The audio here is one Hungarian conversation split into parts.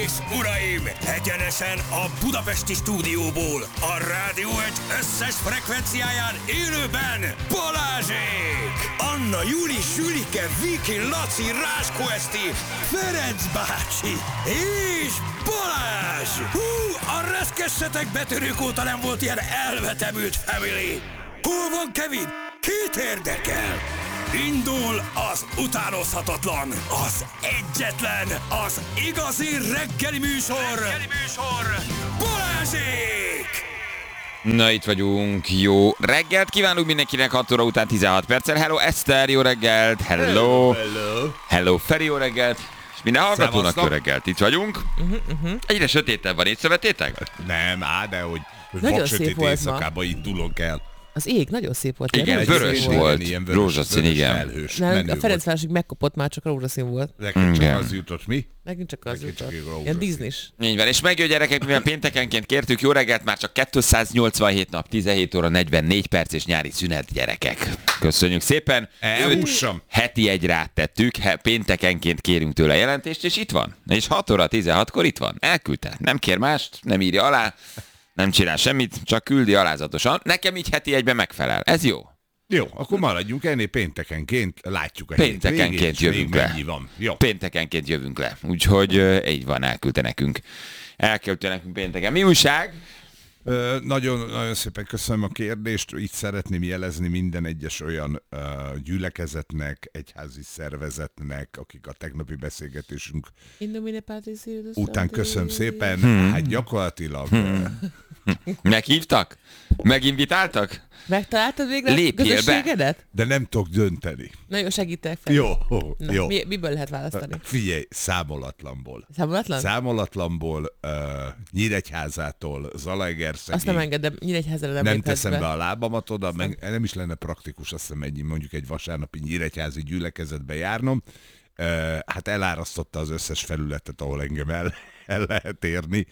és uraim, egyenesen a budapesti stúdióból, a Rádió egy összes frekvenciáján élőben Balázsék! Anna, Júli, Sülike, Viki, Laci, Ráskó Eszti, Ferenc bácsi és Balázs! Hú, a reszkessetek betörők óta nem volt ilyen elvetemült family! Hol van Kevin? Kit érdekel? Indul az utánozhatatlan, az egyetlen, az igazi reggeli műsor, Balázsék! Na, itt vagyunk. Jó reggelt kívánunk mindenkinek, 6 óra után 16 perccel. Hello Eszter, jó reggelt. Hello. Hello Feri, jó reggelt. És minden hallgatónak jó reggelt. Itt vagyunk. Egyre sötétebb van, észrevettétek? Nem, de hogy nagyon szép volt éjszakában indulunk el. Az ég nagyon szép volt. Igen, vörös volt. Rózsaszín, igen. A Ferencvárosig megkapott, már csak rózsaszín volt. Nekünk csak az jutott, mi? Megint csak az jutott. Ilyen Disney-s. Így van, és megjön gyerekek, mivel péntekenként kértük, jó reggelt, már csak 287 nap, 17 óra 44 perc és nyári szünet, gyerekek. Köszönjük szépen. Elhússam. Heti egyre áttettük, péntekenként kérünk tőle jelentést, és itt van. És 6 óra 16-kor itt van. Elküldte. Nem kér mást, nem írja alá. Nem csinál semmit, csak küldi alázatosan. Nekem így heti egyben megfelel. Ez jó. Jó, akkor maradjunk ennél péntekenként, látjuk a péntekenként jövünk le. Van. Jó. Péntekenként jövünk le. Úgyhogy így van, elküldte nekünk. Elküldte nekünk pénteken. Mi újság? Nagyon, nagyon szépen köszönöm a kérdést. Itt szeretném jelezni minden egyes olyan gyülekezetnek, egyházi szervezetnek, akik a tegnapi beszélgetésünk után köszönöm szépen. Hát gyakorlatilag... Meghívtak? Meginvitáltak? Megtaláltad végre Lépjél a közösségedet? De nem tudok dönteni. Na jó, segítek fel. Jó. Miből lehet választani? Figyelj, számolatlanból. Számolatlan? Számolatlanból, Nyíregyházától, Zalaegerszegig. Azt nem engedem, Nyíregyházára nem teszem be a lábamat oda, meg nem is lenne praktikus, azt hiszem mondjuk egy vasárnapi nyíregyházi gyülekezetbe járnom. Hát elárasztotta az összes felületet, ahol engem el lehet érni.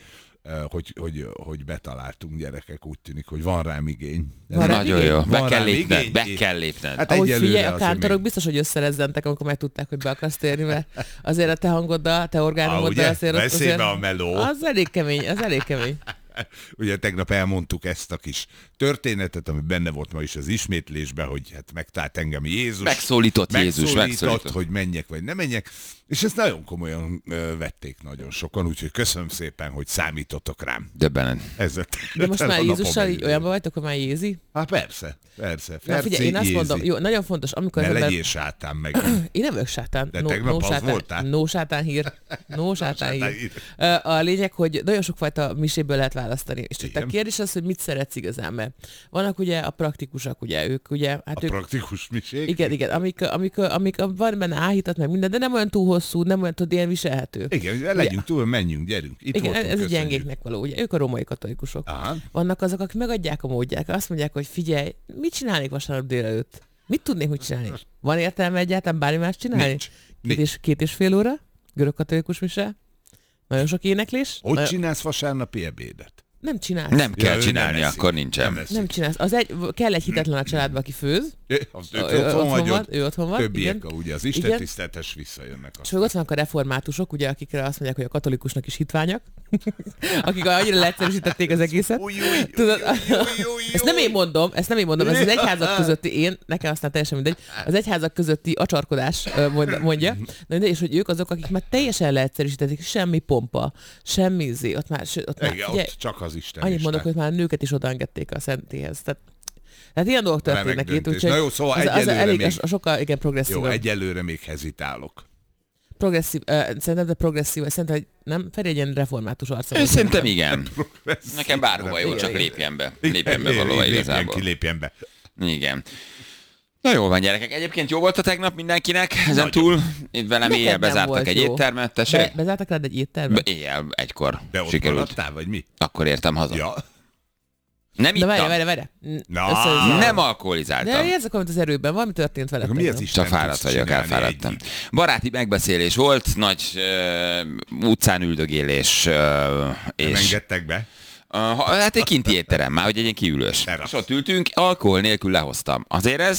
Hogy betaláltunk, gyerekek, úgy tűnik, hogy van rám igény. Nagyon jó. Be kell lépned. Hát ahogy figyelj, a kántorok biztos, hogy összerezzentek, amikor megtudták, hogy be akarsz térni, mert azért a te hangoddal, te orgánumoddal azért... Veszélybe a meló. Az elég kemény. Ugye tegnap elmondtuk ezt a kis történetet, ami benne volt ma is az ismétlésben, hogy hát megtalált engem Jézus. Megszólított Jézus. Hogy menjek vagy nem menjek. És ezt nagyon komolyan vették nagyon sokan, úgyhogy köszönöm szépen, hogy számítottok rám. Döbbenen. De most már Jézussal így olyanban vagytok, hogy már Jézi? Hát persze. Na figyelj, én azt mondom, jó, nagyon fontos, amikor... Ne legyél sátán meg. Én nem vagyok sátán. De tegnap az voltál. No sátán hír. A lényeg, hogy nagyon sokfajta miséből lehet választani. És a kérdés az, hogy mit szeretsz igazán, mert vannak ugye a praktikusak, ugye ők ugye... Hát praktikus misék? Igen, amik van benne áhítat meg minden, de nem olyan túl hosszú, nem olyan ilyen viselhető. Igen, legyünk túl, menjünk, gyerünk. Itt igen, voltunk, ez egy gyengéknek való, ugye? Ők a római katolikusok. Aha. Vannak azok, akik megadják a módják, azt mondják, hogy figyelj, mit csinálnék vasárnap délelőtt? Mit tudnék, hogy csinálni? Van értelme egyáltalán bármi más csinálni? Nincs. Két és fél óra? Görög katolikus mise? Nagyon sok éneklés? Hogy csinálsz vasárnapi ebédet? Nem csinálsz. Nem kell csinálni, akkor nincsen. Nem csinálsz. Kell egy hitetlen a családba, aki főz. Ő otthon van. Többiek, ugye az Isten tisztelethez visszajönnek. És ott vannak a reformátusok, ugye, akikre azt mondják, hogy a katolikusnak is hitványak. Akik annyira leegyszerűsítették az egészet. Ezt nem én mondom, ez az egyházak közötti, nekem aztán teljesen mindegy, az egyházak közötti acsarkodás mondja. És hogy ők azok, akik már teljesen leegyszerűsítették, semmi pompa, semmi ott már csak az Isten. Annyit mondok, hogy már nőket is odaengedték a szentéhez. Tehát ilyen dolgok történnek itt, úgyhogy na jó, szóval az elég sokkal progresszív. Jó, egyelőre még hezitálok. Progresszív, szerintem progresszív, szerintem, hogy nem, Feri egy ilyen református arca. Én szerintem igen. Nekem bárhova jó, csak lépjen be. Lépjen be valóban igazából. Lépjen be. Igen. Na jó van, gyerekek. Egyébként jó volt a tegnap mindenkinek. Ezen túl itt velem éjjel bezártak egy éttermet. Bezártak rád egy éttermet? Éjjel, egykor. De ott sikerült. maradtál, vagy mi? Akkor értem haza. Ja. Nem ittam. Várj. Nem alkoholizáltam. De érzek valamit az erőben, valami történt veled. Mi az Isten? Csak fáradt vagyok, elfáradtam. Baráti megbeszélés volt, nagy utcán üldögélés. Nem engedtek be? Hát egy kinti étterem már, hogy egy ilyen kiülős. És ott ültünk, alkohol nélkül lehoztam. Azért ez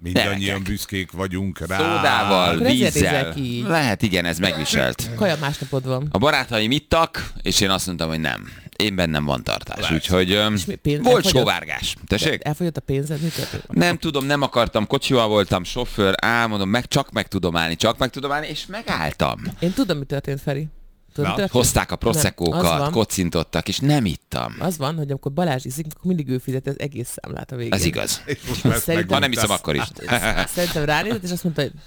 Mindannyian Gyerekek. büszkék vagyunk rá. Szódával, Akkor ezért vízzel. nézel ki így. Lehet, igen, ez megviselt. Kaja másnapod van. A barátaim ittak, és én azt mondtam, hogy nem. Én bennem van tartás, úgyhogy mi, pénz volt elfogyott? sóvárgás. Tessék? Elfogyott a pénzed? Mi történt? Nem tudom, nem akartam, kocsival voltam, sofőr, mondom, csak meg tudom állni, és megálltam. Én tudom, mi történt, Feri. Tudod, mi történt? Hozták a Nem, az proszekókat, van. kocintottak, és nem ittam. Az van, hogy amikor Balázs iszik, akkor mindig ő fizet az egész számlát a végén. Ez igaz. És most már ezt Szerintem- Ha nem iszom, akkor is. Szerintem ránézett, és azt mondta, hogy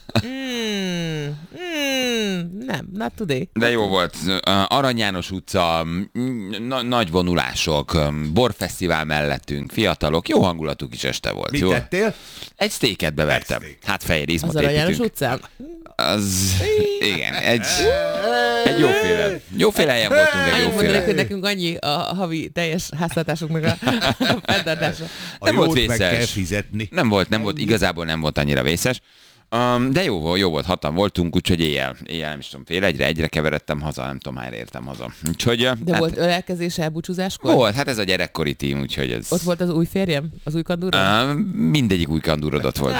nem, not today. De jó volt. Arany János utca, nagy vonulások, borfesztivál mellettünk, fiatalok, jó hangulatú kis este volt. Mit Jó? tettél? Egy sztéket bevertem. Egy steak. Hát fehér Az izmot Arany János építünk. utcán? Az... Igen, egy jóféle helyen voltunk, egy Annyit mondanék, jóféle. hogy nekünk annyi a havi teljes háztartásunknak a fenntartása. A Nem volt jót meg kell vészes. fizetni. Nem volt, igazából nem volt annyira vészes. De jó volt, hatan voltunk, úgyhogy éjjel nem is tudom, fél egyre keveredtem haza, nem tudom, hányra értem haza. Úgyhogy, De hát, volt ölelkezés elbúcsúzáskor? volt, hát ez a gyerekkori tím, úgyhogy ez... Ott volt az új férjem? Az új kandúra? Mindegyik új kandúrodott volt.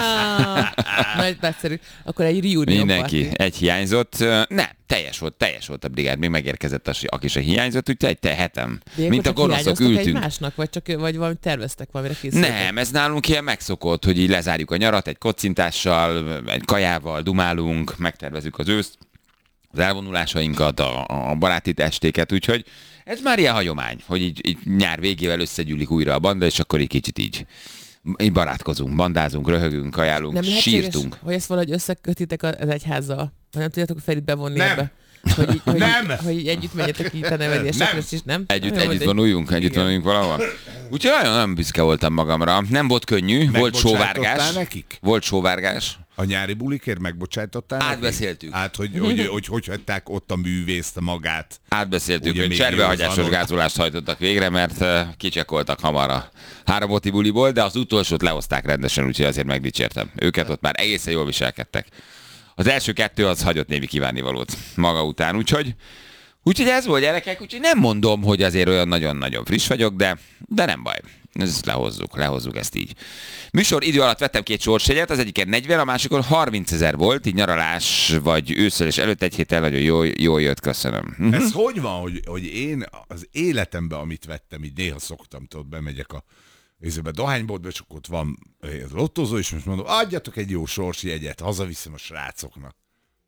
Nagy nagyszerű. Akkor egy reunion Mindenki, party. egy hiányzott. Nem, teljes volt a brigád, még megérkezett, aki se hiányzott, úgyhogy te hetem. De Mint a akkor csak gonoszok hiányoztok ültünk. egymásnak, vagy valamit terveztek, valamire készültek? Nem, ez nálunk ilyen megszokott, hogy így lezárjuk a nyarat egy kocintással, egy kajával, dumálunk, megtervezzük az őszt, az elvonulásainkat, a baráti estéket, úgyhogy ez már ilyen hagyomány, hogy így nyár végével összegyűlik újra a banda, és akkor egy kicsit így barátkozunk, bandázunk, röhögünk, kajálunk, Nem lehetséges, sírtunk. hogy ezt valahogy összekötitek az egyházzal? Vagy nem tudjátok Ferit bevonni Nem. ebbe? Hogy Nem. Hogy így együtt menjetek itt a nevezésekre, és nem? Együtt vonuljunk valahol. Úgyhogy nagyon büszke voltam magamra. Nem volt könnyű, volt sóvárgás. Nekik? Volt sóvárgás. A nyári bulikért megbocsájtottál nekik? Átbeszéltük. Hogy hagyták ott a művészt magát. Átbeszéltük, Ugye hogy még cserbehagyásos nyilván- gázolást hajtottak végre, mert kicsekoltak hamar a 3 oti buliból, de az utolsót lehozták rendesen, úgyhogy azért megdicsértem. Őket ott már egészen jól viselkedtek. Az első 2 az hagyott némi kívánnivalót maga után, úgyhogy ez volt, gyerekek, úgyhogy nem mondom, hogy azért olyan nagyon-nagyon friss vagyok, de nem baj. Ezt lehozzuk ezt így. Műsor idő alatt vettem 2 sorsjegyet, az egyiken 40, a másikon 30 000 volt, így nyaralás vagy ősszel és előtt egy héttel nagyon jól jött, köszönöm. Ez hogy van, hogy én az életemben, amit vettem, így néha szoktam, tudod, bemegyek a dohányboltba, és akkor ott van az lottozó, és most mondom, adjatok egy jó sorsjegyet, hazaviszem a srácoknak.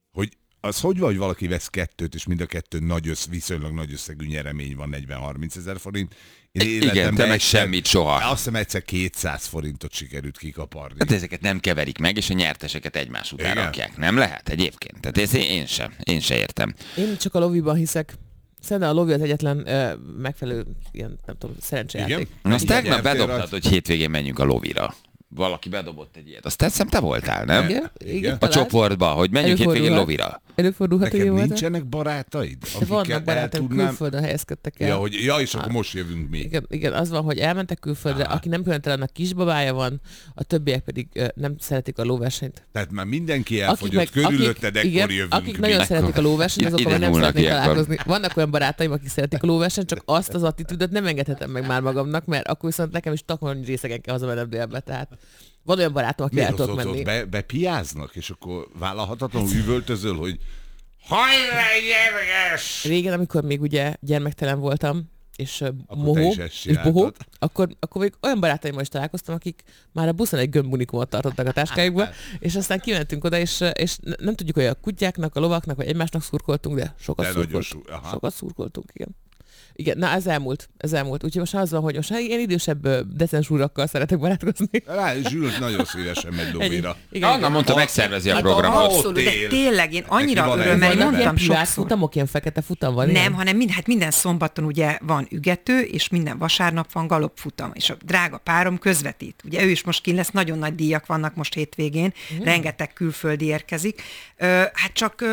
Az hogy van, hogy valaki vesz 2, és mind a 2 viszonylag nagy összegű nyeremény van, 40-30 000 forint. Igen, te meg semmit soha. Azt hiszem egyszer 200 forintot sikerült kikaparni. Hát ezeket nem keverik meg, és a nyerteseket egymás után Igen. rakják. Nem lehet egyébként. Tehát ezt én se értem. Én csak a loviban hiszek. Szerintem a lovi az egyetlen megfelelő, ilyen, nem tudom, szerencsejáték. Igen? Na, azt tegnap nyertél bedobtad, rajta? hogy hétvégén menjünk a lovira. Valaki bedobott egy ilyet. Azt teszem, te voltál, nem? Igen, A csoportba, hogy menjünk hétvégén lovira. Előfordulhat, hogy Neked jó volt. nincsenek barátaid? De vannak barátok, külföldön helyezkedtek el. És akkor most jövünk mi. Igen, az van, hogy elmentek külföldre, aki nem különösen annak kisbabája van, a többiek pedig nem szeretik a lóversenyt. Tehát már mindenki elfogyott, körülötted, ekkor jövünk akik mi. nagyon szeretik a lóversenyt, azok Ide már nem nyúlnak szeretnék ilyenkor. találkozni. Vannak olyan barátaim, akik szeretik a lóversenyt, csak azt az attitűdöt nem engedhetem meg már magamnak, mert akkor viszont nekem is takarni részegen kell hazamennem délbe. Tehát van olyan barátom, aki el tudok menni. Bepiáznak, és akkor vállalhatatlanul üvöltözöl, hogy hajrá, gyerges! Régen, amikor még ugye gyermektelen voltam, és te mohó, is ezt és bohó, csináltad. akkor még olyan barátaimmal is találkoztam, akik már a buszon egy gömbunikumot tartottak a táskájukba, és aztán kimentünk oda, és nem tudjuk, hogy a kutyáknak, a lovaknak, vagy egymásnak szurkoltunk, de sokat De nagyon szurkoltunk. aha. Sokat szurkoltunk, igen. Igen, na ez elmúlt. Úgyhogy most az van, hogy most ilyen idősebb decens urakkal szeretek barátkozni. Rá, Zsült nagyon szívesen megy lovira. Igen, Anna mondta, megszervezi a Hát programot. Abszolút, de él. tényleg én annyira van örömmel, egy én van mondtam privát sokszor. futamok, ilyen fekete futam van? Nem, ilyen? hanem minden szombaton ugye van ügető, és minden vasárnap van galopfutam, és a drága párom közvetít. Ugye ő is most kint lesz, nagyon nagy díjak vannak most hétvégén, rengeteg külföldi érkezik. Hát csak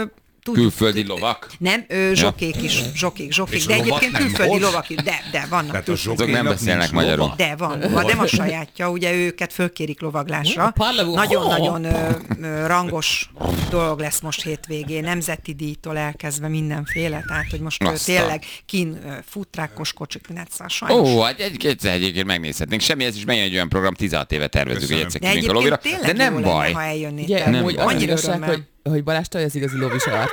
Külföldi lovak? Nem, zsokék is, zsokék. És De lovat egyébként nem külföldi volt? lovak is, de vannak Tehát a külföldi. Azok nem zsokénak beszélnek nincs magyarul. lova? De van, nem a sajátja, ugye őket fölkérik lovaglásra. Parlavó. Nagyon-nagyon rangos dolog lesz most hétvégén, nemzeti díjtól elkezdve mindenféle, tehát hogy most tényleg futrákos kocsik, sajnos. Ó, hát egyébként megnézhetnénk. Semmi, ez is megint egy olyan program, 16 éve tervezünk, hogy egyszer De kívünk a lovira. egyébként De tényleg nem jó lenne, baj. ha eljönnétek. Ugye, Nem hogy baj. az Annyira igazság, örömmel. hogy Balázs Taj az igazi lovis arc.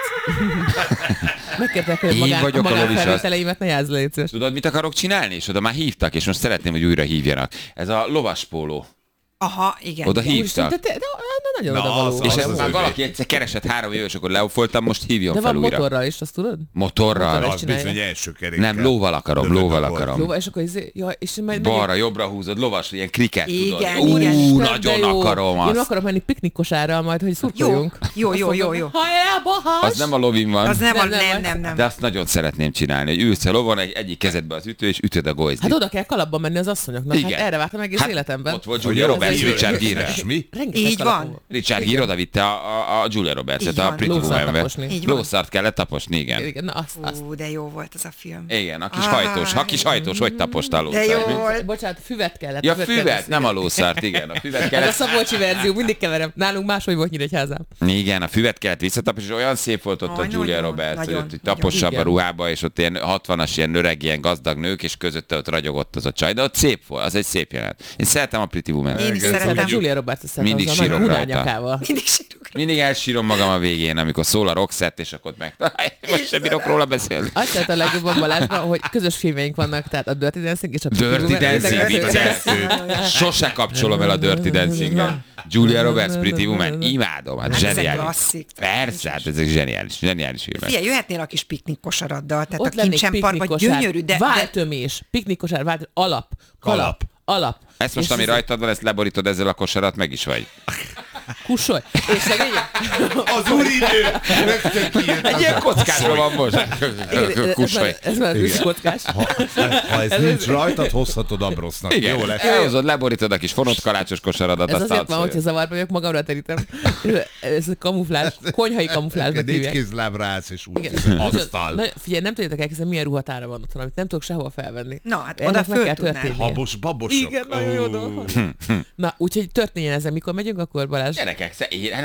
Megkértek, hogy Én vagyok a lovis arc. magánfelvételeimet ne játsz le, légy szíves. Tudod, mit akarok csinálni? És oda már hívtak, és most szeretném, hogy újra hívjanak. Ez a lovaspóló. Aha, igen. Oda igen. hívtak. De nagyon Na, oda való. az És ez az már övé. valaki egyszer keresett 3 éves, akkor leofoltam, most hívjon De fel van újra. motorral is, azt tudod? Motorral? Motorral. Az csinálja. bizony első kerékkel. Nem, lóval akarom, Dögöt lóval abból. akarom. Jó, és akkor és majd Balra, jobbra húzod, lovas, ilyen kriket, tudod. Igen, Ú, igen. nagyon akarom Én azt. akarom menni piknikkosárral majd, hogy Jó, szurkoljunk. jó. Hajrá, Bahás! Az nem a lovin van, Az nem, Nem. nem. de azt nagyon szeretném csinálni, hogy ülsz a lovon, egyik kezedbe az ütő, és ütöd a golyzlit. Hát oda kell kalapban menni az asszonyoknak. Igen. Hát erre vártam egész életemben. Ott volt Hogy Julia a Roberts, híres Richard Gere. Mi? Rengeteg Így kalapom van. Richard Gere oda vitte a Julia Roberts-et, Így a van. Pretty Lószart Woman-be. taposni. Így van. Lószart kellett taposni, igen. Igen, na azt. De jó volt ez a film. Igen, a kis hajtós, hogy taposta a De jó lószart? volt. Bocsánat, füvet kellett. Ja, kellett füvet, nem a lószart, igen, a füvet Ez a kellett. Szabolcsi verzió, mindig keverem. Nálunk máshogy volt Nyíregyházán. Igen, a füvet kellett visszataposni, és olyan szép volt ott a Nagyon, Julia Roberts, hogy nagyon, ott taposabb a igen. ruhába, és ott ilyen 60-as, ilyen öreg, ilyen gazdag nők, és közötte ott ragyogott az a csaj, de ott szép volt, az egy szép jelenet. Én szeretem a Pretty Woman-t. Én is Igen, szeretem. Szeretem Julia Roberts-t Mindig szeretem, az a nagy sírok rajta. hunányakával. Mindig sírok. Mindig elsírom magam a végén, amikor szól a Roxette, és akkor meg... Most sem bírok róla beszélni. Azt szeretem a legjobban Balázsban, hogy közös filmjeink vannak, tehát a Dirty Dancing és a Pretty Dirty Woman. Dancing, vicces. Sose kapcsolom el a Dirty Dancing-el. Julia Roberts, Pretty Woman, imádom, hát Hát ezek zseniális. klasszik. Persze, hát ezek zseniális filmek. Figyelj, jöhetnél a kis piknik kosaraddal, tehát Ott a lennék kincsemparkban piknikosár, gyönyörű, de váltömés, piknikosár, alap, kalap, alap. Ezt most, És ami rajtad van, ezt leborítod ezzel a kosarat, meg is vagy. Kussolj. És szegények. Az úridő! Rögtön kijött Egy az ilyen a- kockásra van most. Kussolj. Ez már őszkockás. Ha ez nincs rajtad, hozhatod Ambrosznak. Igen, Jó lesz. elhozod, leborítod a kis fonott kalácsos kosaradat, Ez azt azért van, adsz. hogyha zavarba vagyok, magamra terítem. Ez a kamuflázs, konyhai kamuflázsnak Négy hívják. kézlábra állsz, és úgy Igen. asztal. Na, figyelj, nem tudjátok elkezdeni, milyen ruhatára van otthon, amit nem tudok sehova felvenni. Na, hát Ennek oda meg föl kell tudnál. történnie. Habos babosok. Igen, nagyon jó dolog. Na, úgyhogy történjen ezen, mikor megyünk, akkor Balázs. Gyerekek,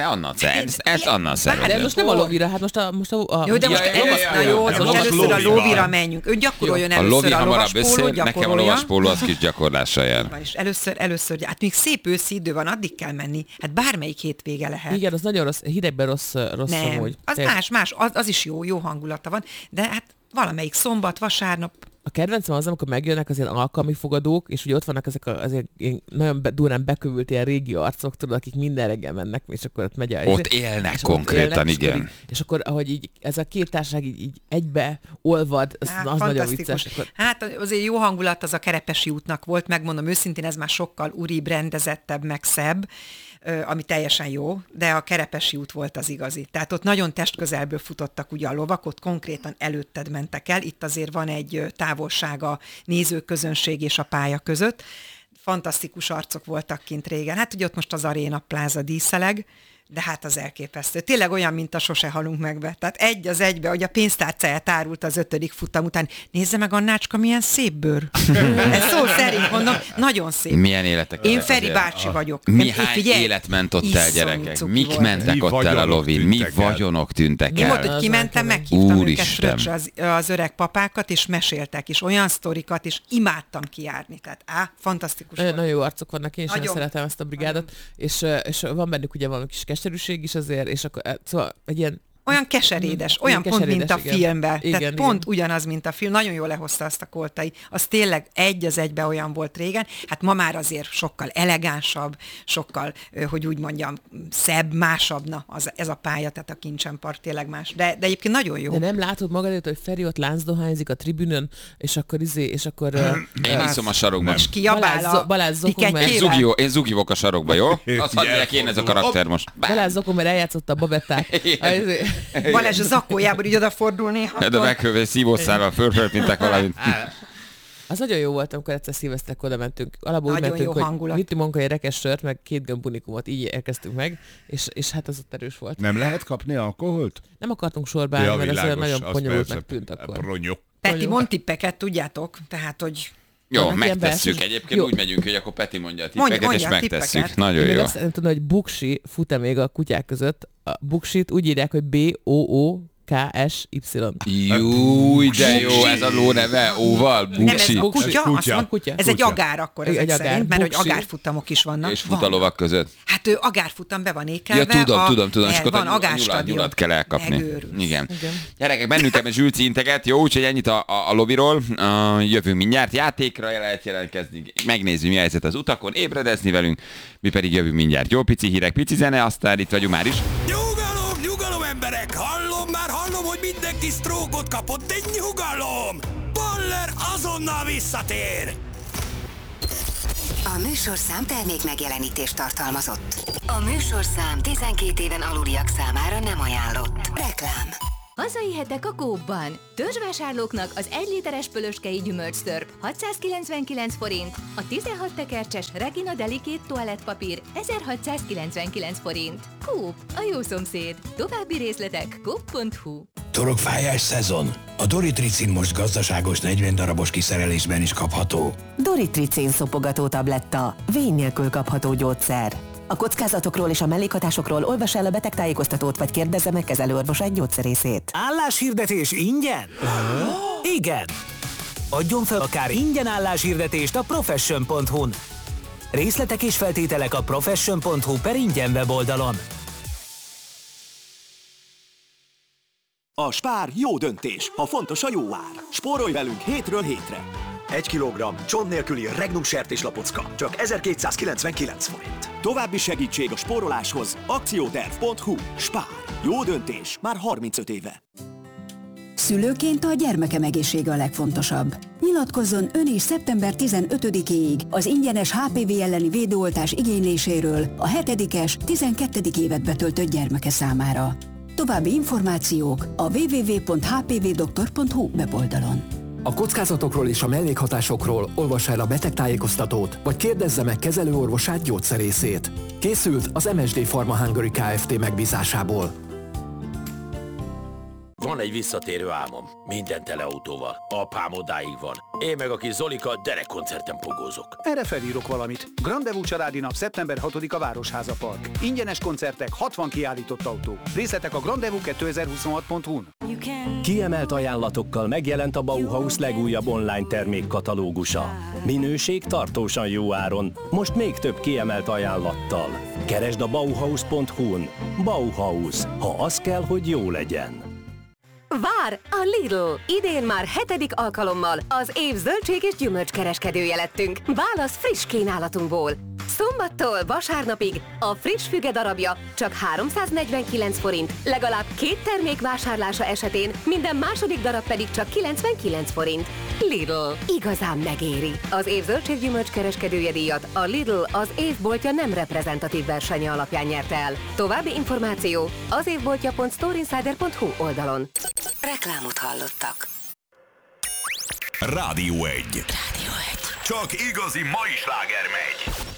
ezt Anna De szervezett. most nem a lovira, hát most a Jó, de most ja, jó, ja, most ja, először a lovi van. lóvira menjünk. Ön gyakoroljon A először lovi a hamarabb lovaspólót, összejön, nekem a gyakorolja. lovaspóló az kis gyakorlással jár. És először, hát még szép őszi idő van, addig kell menni. Hát bármelyik hétvége lehet. Igen, az nagyon rossz, hidegben rossz Nem, amúgy. az Tényleg. más, az is jó hangulata van, de hát valamelyik szombat, vasárnap, A kedvencem az, amikor megjönnek az ilyen alkalmi fogadók, és ugye ott vannak ezek azért nagyon durán bekövült ilyen régi arcok, tudod, akik minden reggel mennek, és akkor ott megy a... Ott élnek és akkor ott konkrétan, és igen. akkor és akkor, ahogy így ez a két társaság így egybe olvad, az nagyon fantasztikus. vicces. Akkor, Hát azért jó hangulat az a Kerepesi útnak volt, megmondom őszintén, ez már sokkal uribb, rendezettebb, meg szebb, ami teljesen jó, de a Kerepesi út volt az igazi. Tehát ott nagyon testközelből futottak ugye a lovak, ott konkrétan előtted mentek el, itt azért van egy távolság a nézőközönség és a pálya között. Fantasztikus arcok voltak kint régen. Hát ugye ott most az Aréna Pláza díszeleg, de hát az elképesztő. Tényleg olyan, mint a Sose halunk megbe. Tehát egy az egybe, hogy a pénztárcáját árult az 5. futam után. Nézze meg, Annácska, milyen szép bőr. Ez szó szerint mondom, nagyon szép. Milyen életek Én ezek Feri azért. bácsi vagyok. Hány élet ment ott el, iszonyú gyerekek? cuki Mik volt. mentek Mi ott el a vagyonok lovin? Mi tűntek el. vagyonok tűntek Mi volt, el? hogy Az kimentem, nem meghívtam őket Úristen. fröccsre az öreg papákat, és meséltek, és olyan sztorikat, és imádtam kijárni. Tehát fantasztikus nagyon, volt. nagyon jó arcok vannak, én is nagyon Nagyon. szeretem ezt a brigádot, és van bennük ugye valami kis keserűség is azért, és akkor szóval egy ilyen Olyan keserédes, Igen, olyan pont, mint a keserédes, igen. filmben. Igen, Tehát igen. pont ugyanaz, mint a film. Nagyon jól lehozta azt a Koltai. Az tényleg egy az egybe olyan volt régen. Hát ma már azért sokkal elegánsabb, sokkal, hogy úgy mondjam, szebb, másabb. Na, ez a pálya, tehát a Kincsempark tényleg más. De egyébként nagyon jó. De nem látod magad előtt, hogy Feri ott láncdohányzik a tribünön, és akkor Én iszom a sarokban. És kiabál a Balázs Zokomber. pikettyével. Én zugivok a sarokba, jó? Azt hadd legyek én ez a karakter most. Balázs Zokomber eljátszotta a babetták. Balázs a zakójában így odafordul néha. De meghőve szívószállal fölfölt, mintek valamit. Az nagyon jó volt, amikor egyszer szilveszterkor oda mentünk. Alapból úgy Nagyon mentünk, jó hogy hangulat. vittünk magunkkal egy rekesz sört, meg 2 gömbunikumot, így érkeztünk meg, és hát az ott erős volt. Nem lehet kapni alkoholt? Nem akartunk sorba állni, mert ez nagyon bonyolultnak tűnt akkor. Pronyó. Peti, mond tippeket, tudjátok? Tehát, hogy... Jó, Vannak ilyen megtesszük. belsős- Egyébként Jó. úgy megyünk, hogy akkor Peti mondja a tippeket, és Mondja a megtesszük. tippeket. Nagyon Én jó. azt nem tudom, hogy buksi fut-e még a kutyák között. A buksit úgy írják, hogy BOOKSY. Júj, de jó, ez a ló neve, óval, Nem, ez buksi. a kutya, azt Kutya. mondom, Kutya. ez egy Kutya. agár akkor Egy ezek agár, szerint, mert hogy buksi. agárfutamok is vannak. És Van. fut a lovak között. Hát ő agárfutam be van Ja, ékelve. tudom, és akkor van a agárstadion. nyulat kell elkapni. Megőrülsz. Igen. Gyerekek, bennünket egy Zsülci integet, jó, úgyhogy ennyit a lobbyról. Jövünk mindjárt, játékra lehet jelentkezni, megnézzük, mi a helyzet az utakon, ébredezni velünk, mi pedig jövünk mindjárt. Jó, pici hírek, pici zene, aztán itt vagyunk már is. Nyugalom emberek! Hallom, hogy mindenki sztrókot kapott, de nyugalom! Baller azonnal visszatér! A műsorszám termék megjelenítést tartalmazott. A műsorszám 12 éven aluliak számára nem ajánlott. Reklám. Hazai hetek a Coop-ban. Törzsvásárlóknak az 1 literes pölöskei gyümölcstörp 699 forint, a 16 tekercses Regina Delicate toalettpapír 1699 forint. Coop, a jó szomszéd. További részletek coop.hu. Torokfájás szezon. A Doritricin most gazdaságos 40 darabos kiszerelésben is kapható. Doritricin szopogató tabletta. Vény nélkül kapható gyógyszer. A kockázatokról és a mellékhatásokról olvas el a betegtájékoztatót, vagy kérdezze meg kezelőorvosát gyógyszerészét. Álláshirdetés ingyen? Igen! Adjon fel akár ingyen álláshirdetést a profession.hu-n. Részletek és feltételek a profession.hu/ingyen weboldalon. A Spár jó döntés, ha fontos a jó ár. Spórolj velünk hétről hétre. 1 kilogramm csont nélküli Regnum sertéslapocka, csak 1299 forint. További segítség a spóroláshoz akcióterv.hu. Spár. Jó döntés már 35 éve. Szülőként a gyermekem egészsége a legfontosabb. Nyilatkozzon ön is szeptember 15-éig az ingyenes HPV elleni védőoltás igényléséről a 7-es, 12. évet betöltött gyermeke számára. További információk a www.hpvdoktor.hu weboldalon. A kockázatokról és a mellékhatásokról olvassa el a betegtájékoztatót, vagy kérdezze meg kezelőorvosát gyógyszerészét. Készült az MSD Pharma Hungary Kft. Megbízásából. Van egy visszatérő álmom. Minden teleautóval. Apám odáig van. Én meg a kis Zolika derekkoncerten pogózok. Erre felírok valamit. Grandevú családi nap szeptember 6-a Városháza Park. Ingyenes koncertek, 60 kiállított autó. Részletek a grandevú2026.hu-n. Kiemelt ajánlatokkal megjelent a Bauhaus legújabb online termékkatalógusa. Minőség tartósan jó áron, most még több kiemelt ajánlattal. Keresd a Bauhaus.hu-n. Bauhaus, ha az kell, hogy jó legyen. Vár a Lidl! Idén már 7. alkalommal az év zöldség és gyümölcskereskedője lettünk. Válasz friss kínálatunkból. Szombattól vasárnapig a friss füge darabja csak 349 forint, legalább 2 termék vásárlása esetén minden második darab pedig csak 99 forint. Lidl. Igazán megéri. Az év zöldség gyümölcskereskedője díjat a Lidl az évboltja nem reprezentatív versenye alapján nyerte el. További információ az évboltja.storeinsider.hu oldalon. Reklámot hallottak. Rádió 1. Csak igazi mai sláger megy.